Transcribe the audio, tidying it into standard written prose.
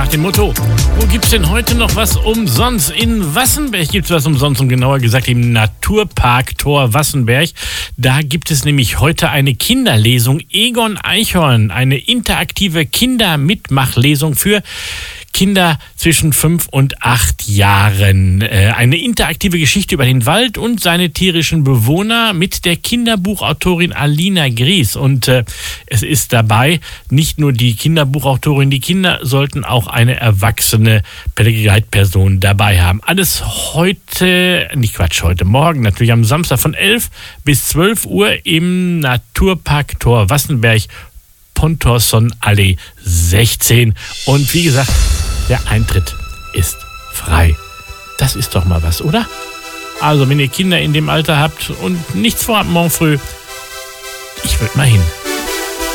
nach dem Motto, wo gibt's denn heute noch was umsonst? In Wassenberg gibt's was umsonst, und genauer gesagt im Naturpark Tor Wassenberg. Da gibt es nämlich heute eine Kinderlesung. Egon Eichhorn, eine interaktive Kindermitmachlesung für Kinder zwischen 5 und 8 Jahren. Eine interaktive Geschichte über den Wald und seine tierischen Bewohner mit der Kinderbuchautorin Alina Gries. Und es ist dabei nicht nur die Kinderbuchautorin, die Kinder sollten auch eine erwachsene Begleitperson dabei haben. Alles morgen, natürlich am Samstag von 11 bis 12 Uhr im Naturpark Tor Wassenberg, Pontorson Allee 16. Und wie gesagt, der Eintritt ist frei. Das ist doch mal was, oder? Also, wenn ihr Kinder in dem Alter habt und nichts vorhabt morgen früh, ich würde mal hin.